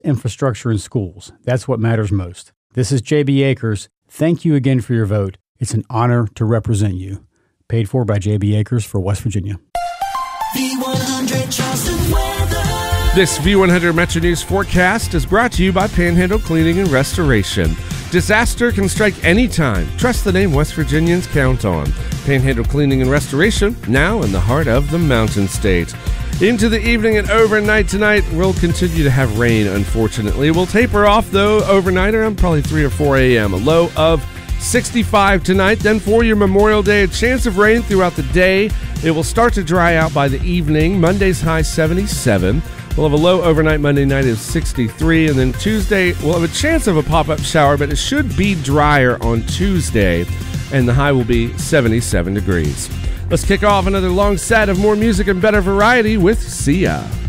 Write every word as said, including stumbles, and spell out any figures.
infrastructure in schools. That's what matters most. This is J B Akers. Thank you again for your vote. It's an honor to represent you. Paid for by J B Akers for West Virginia. V one hundred Charleston weather. This V one hundred Metro News forecast is brought to you by Panhandle Cleaning and Restoration. Disaster can strike anytime. Trust the name West Virginians count on. Panhandle Cleaning and Restoration, now in the heart of the Mountain State. Into the evening and overnight tonight, we'll continue to have rain, unfortunately. We'll taper off, though, overnight around probably three or four a.m. A low of sixty-five tonight. Then for your Memorial Day, a chance of rain throughout the day. It will start to dry out by the evening. Monday's high seventy-seven. We'll have a low overnight Monday night of sixty-three, and then Tuesday we'll have a chance of a pop-up shower, but it should be drier on Tuesday, and the high will be seventy-seven degrees. Let's kick off another long set of more music and better variety with Sia.